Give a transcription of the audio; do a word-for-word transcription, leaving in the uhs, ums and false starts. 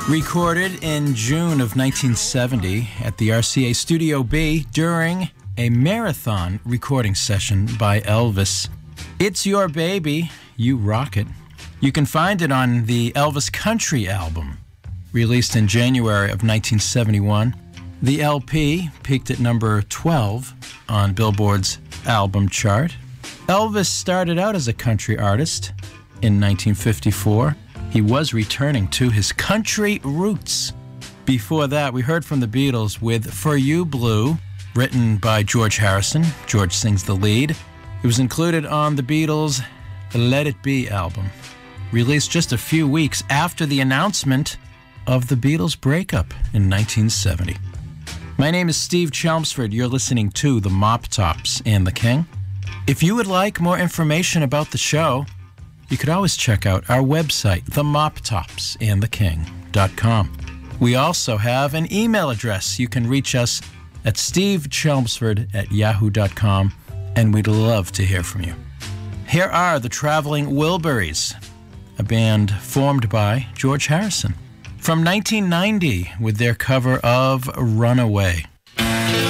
Recorded in June of nineteen seventy at the R C A Studio B during a marathon recording session by Elvis. It's Your Baby, You Rock It. You can find it on the Elvis Country album, released in January of nineteen seventy-one. The L P peaked at number twelve on Billboard's album chart. Elvis started out as a country artist in nineteen fifty-four. He was returning to his country roots. Before that, we heard from the Beatles with For You Blue, written by George Harrison. George sings the lead. It was included on the Beatles' Let It Be album, released just a few weeks after the announcement of the Beatles' breakup in nineteen seventy. My name is Steve Chelmsford. You're listening to The Mop Tops and the King. If you would like more information about the show, you could always check out our website, the mop tops and the king dot com. We also have an email address. You can reach us at stevechelmsford at yahoo dot com, and we'd love to hear from you. Here are the Traveling Wilburys, a band formed by George Harrison, from nineteen ninety with their cover of Runaway.